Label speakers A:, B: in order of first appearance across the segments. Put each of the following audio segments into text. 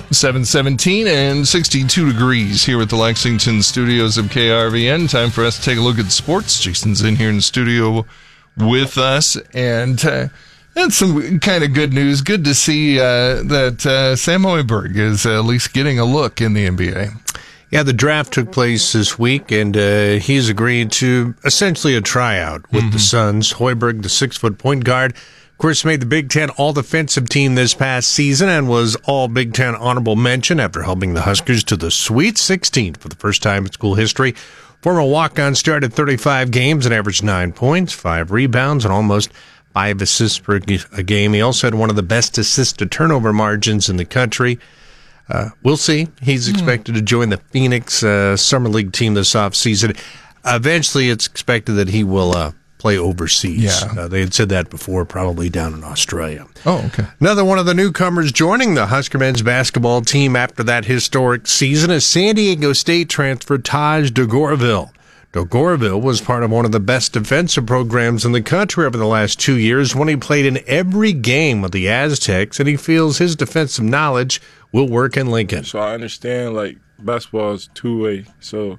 A: 7:17 and 62 degrees here at the Lexington studios of KRVN. Time for us to take a look at sports. Jason's in here in the studio with us, and that's some kind of good news. Good to see that Sam Hoiberg is at least getting a look in the NBA.
B: Yeah, the draft took place this week, and he's agreed to essentially a tryout with the Suns. Hoiberg, the 6-foot point guard, of course, made the Big Ten All-Defensive Team this past season and was All-Big Ten honorable mention after helping the Huskers to the Sweet 16 for the first time in school history. Former walk-on started 35 games and averaged 9 points, 5 rebounds, and almost 5 assists per game. He also had one of the best assist-to-turnover margins in the country. We'll see. He's expected to join the Phoenix Summer League team this offseason. Eventually, it's expected that he will play overseas.
A: Yeah.
B: They had said that before, probably down in Australia.
A: Oh, okay.
B: Another one of the newcomers joining the Husker men's basketball team after that historic season is San Diego State transfer Taj DeGorville. DeGorville was part of one of the best defensive programs in the country over the last 2 years when he played in every game with the Aztecs, and he feels his defensive knowledge will work in Lincoln.
C: So I understand, basketball is two-way. So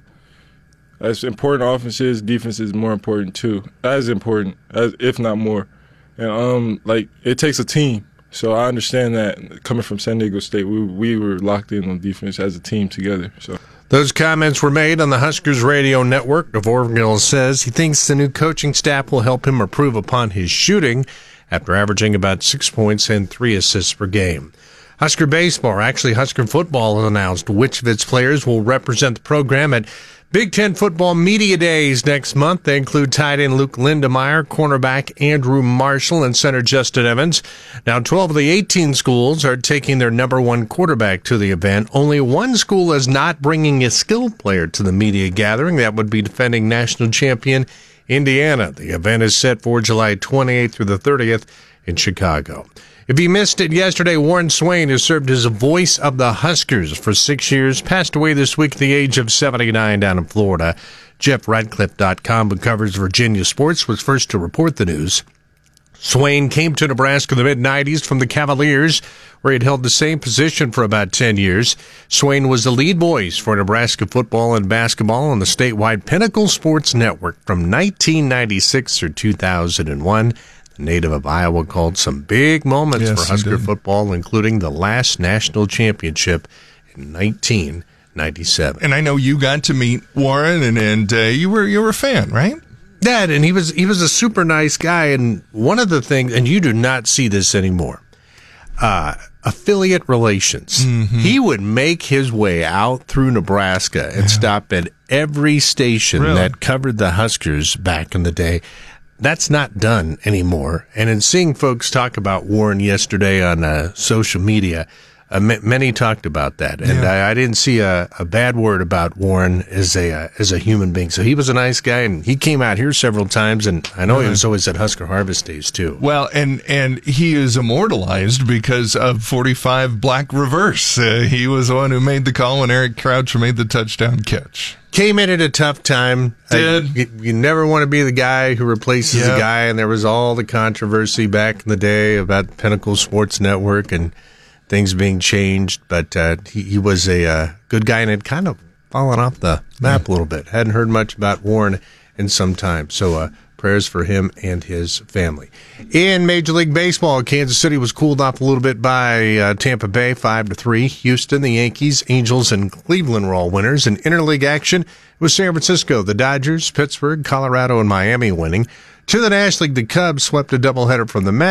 C: as important offense is, defense is more important too. As important, if not more. And, it takes a team. So I understand that coming from San Diego State, we were locked in on defense as a team together. So
B: those comments were made on the Huskers radio network. DeGorville says he thinks the new coaching staff will help him improve upon his shooting after averaging about 6 points and 3 assists per game. Husker baseball, or actually Husker football, has announced which of its players will represent the program at Big Ten Football Media Days next month. They include tight end Luke Lindemeyer, cornerback Andrew Marshall, and center Justin Evans. Now, 12 of the 18 schools are taking their number one quarterback to the event. Only one school is not bringing a skill player to the media gathering. That would be defending national champion Indiana. The event is set for July 28th through the 30th in Chicago. If you missed it yesterday, Warren Swain, who served as a voice of the Huskers for 6 years, passed away this week at the age of 79 down in Florida. JeffRadcliffe.com, who covers Virginia sports, was first to report the news. Swain came to Nebraska in the mid-'90s from the Cavaliers, where he had held the same position for about 10 years. Swain was the lead voice for Nebraska football and basketball on the statewide Pinnacle Sports Network from 1996 through 2001. The native of Iowa called some big moments for Husker football, including the last national championship in 1997.
A: And I know you got to meet Warren, and you were a fan, right?
B: Yeah, and he was a super nice guy. And one of the things, and you do not see this anymore, affiliate relations. He would make his way out through Nebraska and stop at every station that covered the Huskers back in the day. That's not done anymore. And in seeing folks talk about Warren yesterday on social media, many talked about that. And I didn't see a bad word about Warren as a human being. So he was a nice guy, and he came out here several times, and I know he was always at Husker Harvest Days too.
A: Well, and he is immortalized because of 45 Black Reverse. He was the one who made the call when Eric Crouch made the touchdown catch.
B: Came in at a tough time. You never want to be the guy who replaces a guy, and there was all the controversy back in the day about Pinnacle Sports Network and things being changed, but he was a good guy and had kind of fallen off the map a little bit. Hadn't heard much about Warren in some time, so prayers for him and his family. In Major League Baseball, Kansas City was cooled off a little bit by Tampa Bay, 5-3. Houston, the Yankees, Angels, and Cleveland were all winners. In interleague action, it was San Francisco, the Dodgers, Pittsburgh, Colorado, and Miami winning. To the National League, the Cubs swept a doubleheader from the Mets.